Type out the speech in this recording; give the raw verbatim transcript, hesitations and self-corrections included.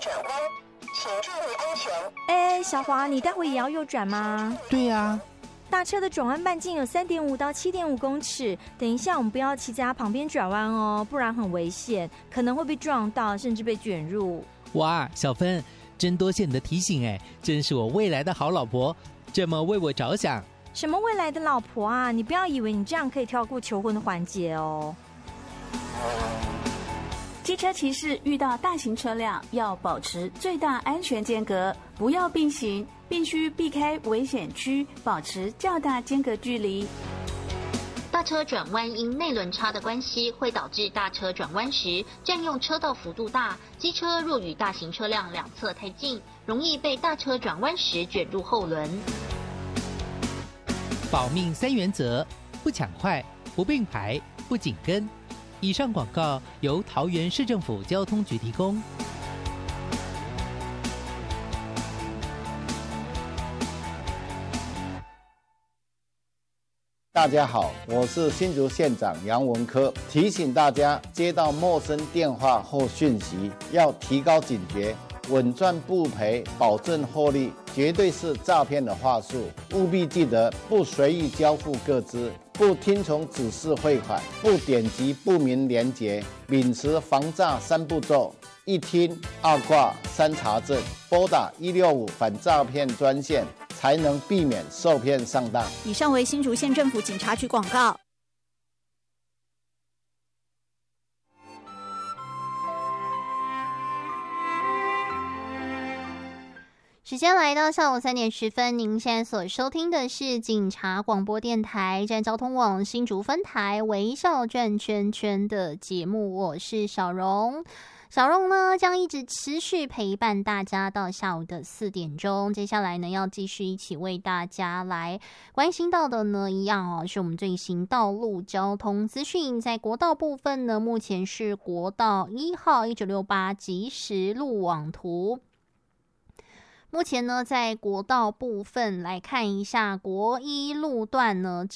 转弯，请注意安全。 哎，小华，你待会也要右转吗？ 对呀、啊。 大车的转弯半径有 三点五 到 七点五 公尺，等一下我们不要骑在它旁边转弯哦，不然很危险，可能会被撞到，甚至被卷入。 哇，小芬，真多谢你的提醒哎，真是我未来的好老婆，这么为我着想。 什么未来的老婆啊？你不要以为你这样可以跳过求婚的环节哦。 机车骑士遇到大型车辆要保持最大安全间隔，不要并行，必须避开危险区，保持较大间隔距离。 大车转弯因内轮差的关系，会导致大车转弯时占用车道幅度大，机车若与大型车辆两侧太近，容易被大车转弯时卷入后轮。 保命三原则：不抢快，不并排，不紧跟。以上广告由桃园市政府交通局提供。 大家好，我是新竹县长杨文科，提醒大家，接到陌生电话或讯息，要提高警觉，稳赚不赔，保证获利，绝对是诈骗的话术。务必记得不随意交付个资，不听从指示汇款，不点击不明连结，秉持防诈三步骤：一听、二挂、三查证，拨打一六五反诈骗专线，才能避免受骗上当。 以上为新竹县政府警察局广告。 时间来到下午三点十分，您现在所收听的是警察广播电台站交通网新竹分台微笑转圈圈的节目，我是小荣。小荣呢将一直持续陪伴大家到下午的四点钟，接下来呢要继续一起为大家来关心到的呢一样哦，是我们最新道路交通资讯。在国道部分呢，目前是国道一号一九六八即时路网图。目前呢，在国道部分来看一下，国一路段呢。